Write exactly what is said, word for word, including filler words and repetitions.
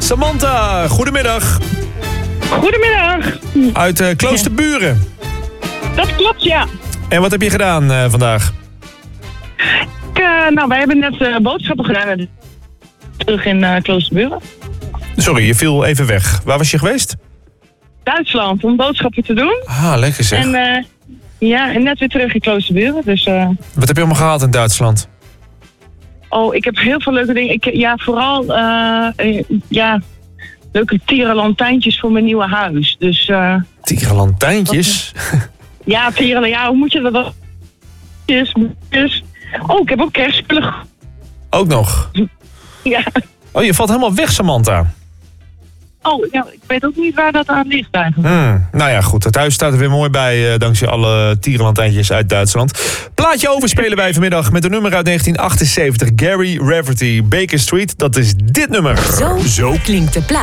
Samantha, goedemiddag. Goedemiddag. Uit uh, Kloosterburen. Dat klopt, ja. En wat heb je gedaan uh, vandaag? Ik, uh, nou, wij hebben net uh, boodschappen gedaan. Terug in uh, Kloosterburen. Sorry, je viel even weg. Waar was je geweest? Duitsland, om boodschappen te doen. Ah, lekker zeg. En, uh, ja, en net weer terug in Kloosterburen. Dus, uh... Wat heb je allemaal gehaald in Duitsland? Oh, ik heb heel veel leuke dingen. Ik, ja, vooral uh, uh, ja, leuke tierenlantijntjes voor mijn nieuwe huis. Dus, uh, tierenlantijntjes? Ja, tieren, ja, hoe moet je dat dan? Oh, ik heb ook kerstspullen. Ook nog? Ja. Oh, je valt helemaal weg, Samantha. Oh, ja, ik weet ook niet waar dat aan ligt eigenlijk. Hmm, nou ja, goed. Het huis staat er weer mooi bij, uh, dankzij alle tierenlantijntjes uit Duitsland. Plaatje over spelen wij vanmiddag met een nummer uit negentien achtenzeventig. Gary Rafferty, Baker Street. Dat is dit nummer. Zo, zo klinkt de plaat.